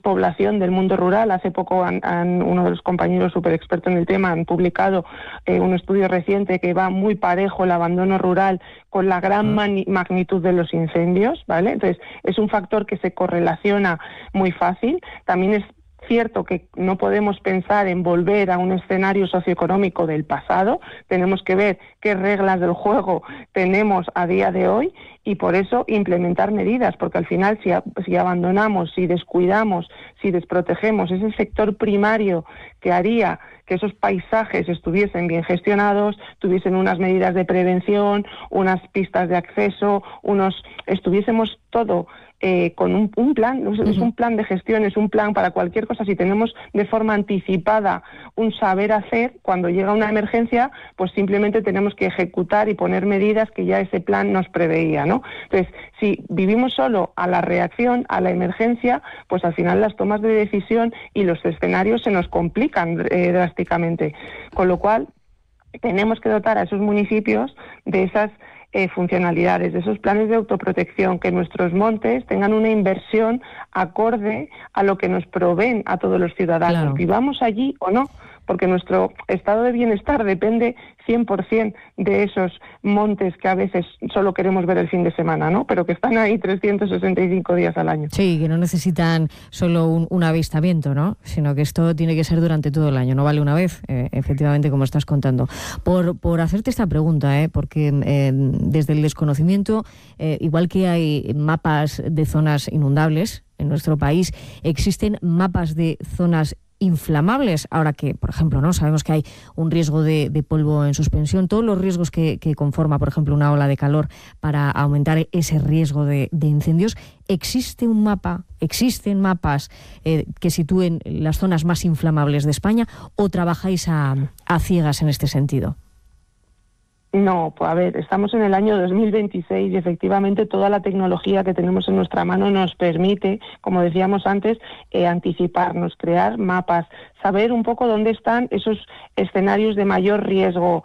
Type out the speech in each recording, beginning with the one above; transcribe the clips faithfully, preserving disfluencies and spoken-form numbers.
población del mundo rural. Hace poco han, han, uno de los compañeros súper expertos en el tema han publicado eh, un estudio reciente que va muy parejo el abandono rural con la gran mani- magnitud de los incendios, ¿vale? Entonces, es un factor que se correlaciona muy fácil. También es cierto que no podemos pensar en volver a un escenario socioeconómico del pasado, tenemos que ver qué reglas del juego tenemos a día de hoy y por eso implementar medidas, porque al final si, a, si abandonamos, si descuidamos, si desprotegemos ese sector primario que haría que esos paisajes estuviesen bien gestionados, tuviesen unas medidas de prevención, unas pistas de acceso, unos estuviésemos todo Eh, con un, un plan, es, uh-huh. es un plan de gestión, es un plan para cualquier cosa. Si tenemos de forma anticipada un saber hacer, cuando llega una emergencia, pues simplemente tenemos que ejecutar y poner medidas que ya ese plan nos preveía, ¿no? Entonces, si vivimos solo a la reacción, a la emergencia, pues al final las tomas de decisión y los escenarios se nos complican eh, drásticamente. Con lo cual, tenemos que dotar a esos municipios de esas Eh, funcionalidades, de esos planes de autoprotección, que nuestros montes tengan una inversión acorde a lo que nos proveen a todos los ciudadanos, claro. Vivamos allí o no, porque nuestro estado de bienestar depende cien por ciento de esos montes que a veces solo queremos ver el fin de semana, ¿no? Pero que están ahí trescientos sesenta y cinco días al año. Sí, que no necesitan solo un, un avistamiento, ¿no? Sino que esto tiene que ser durante todo el año, no vale una vez, eh, efectivamente, como estás contando. Por, por hacerte esta pregunta, ¿eh? Porque eh, desde el desconocimiento, eh, igual que hay mapas de zonas inundables en nuestro país, existen mapas de zonas inflamables, ahora que, por ejemplo, no sabemos que hay un riesgo de, de polvo en suspensión, todos los riesgos que, que conforma, por ejemplo, una ola de calor para aumentar ese riesgo de, de incendios. ¿Existe un mapa, existen mapas eh, que sitúen las zonas más inflamables de España o trabajáis a, a ciegas en este sentido? No, pues a ver, estamos en el año dos mil veintiséis y efectivamente toda la tecnología que tenemos en nuestra mano nos permite, como decíamos antes, eh, anticiparnos, crear mapas, saber un poco dónde están esos escenarios de mayor riesgo,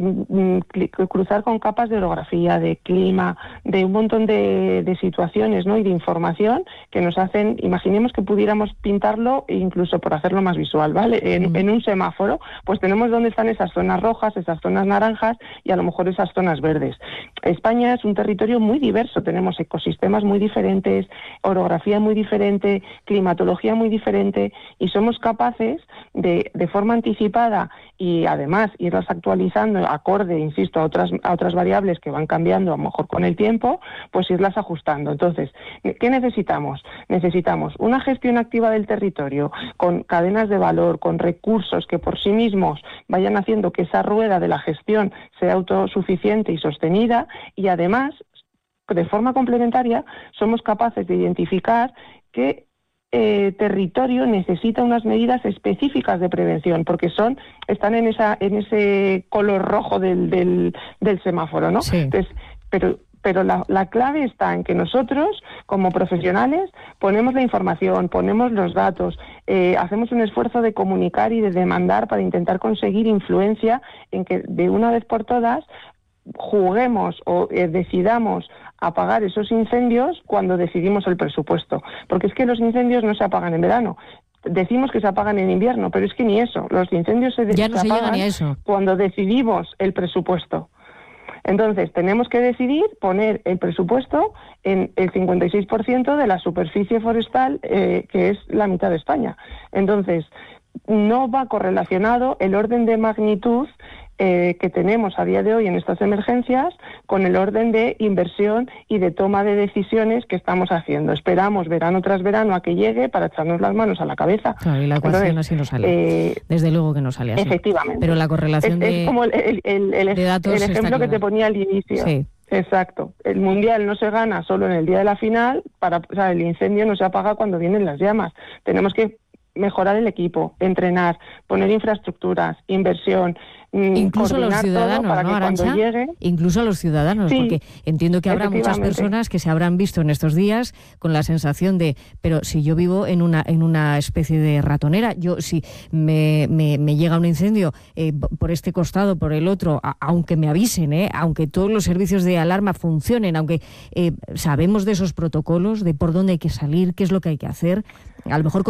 eh, cruzar con capas de orografía, de clima, de un montón de, de situaciones, ¿no? Y de información que nos hacen, imaginemos que pudiéramos pintarlo incluso por hacerlo más visual, ¿vale? En, mm. en un semáforo, pues tenemos dónde están esas zonas rojas, esas zonas naranjas y a lo mejor esas zonas verdes. España es un territorio muy diverso, tenemos ecosistemas muy diferentes, orografía muy diferente, climatología muy diferente y somos capaces de, de forma anticipada y además irlas actualizando acorde, insisto, a otras, a otras variables que van cambiando a lo mejor con el tiempo, pues irlas ajustando. Entonces, ¿qué necesitamos? Necesitamos una gestión activa del territorio con cadenas de valor, con recursos que por sí mismos vayan haciendo que esa rueda de la gestión sea autosuficiente y sostenida y además, de forma complementaria, somos capaces de identificar que Eh, territorio necesita unas medidas específicas de prevención porque son están en esa en ese color rojo del del, del semáforo, ¿no? Sí. Entonces, pero pero la, la clave está en que nosotros, como profesionales, ponemos la información, ponemos los datos, eh, hacemos un esfuerzo de comunicar y de demandar para intentar conseguir influencia en que de una vez por todas juguemos o eh, decidamos apagar esos incendios cuando decidimos el presupuesto, porque es que los incendios no se apagan en verano. Decimos que se apagan en invierno, pero es que ni eso. Los incendios se, ya no se se apagan llega ni a eso. Cuando decidimos el presupuesto. Entonces, tenemos que decidir poner el presupuesto en el cincuenta y seis por ciento de la superficie forestal, eh, que es la mitad de España. Entonces, no va correlacionado el orden de magnitud eh, que tenemos a día de hoy en estas emergencias con el orden de inversión y de toma de decisiones que estamos haciendo. Esperamos verano tras verano a que llegue para echarnos las manos a la cabeza. Claro, y la ecuación así no sale. Eh, Desde luego que no sale así. Efectivamente. Pero la correlación es, de Es como el, el, el, el, de datos el ejemplo que te ponía al inicio. Sí. Exacto. El mundial no se gana solo en el día de la final, para, o sea, el incendio no se apaga cuando vienen las llamas. Tenemos que mejorar el equipo, entrenar, poner infraestructuras, inversión, incluso a los ciudadanos, para ¿no, que Arantxa? Cuando llegue... Incluso a los ciudadanos, sí, porque entiendo que habrá muchas personas que se habrán visto en estos días con la sensación de, pero si yo vivo en una en una especie de ratonera, yo si me, me, me llega un incendio eh, por este costado, por el otro, a, aunque me avisen, eh, aunque todos los servicios de alarma funcionen, aunque eh, sabemos de esos protocolos, de por dónde hay que salir, qué es lo que hay que hacer, a lo mejor